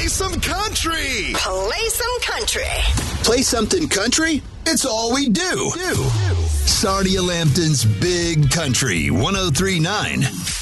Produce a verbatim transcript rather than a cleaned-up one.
some country. Play some country. Play something country? It's all we do. do. Sarnia Lambton's Big Country one oh three point nine.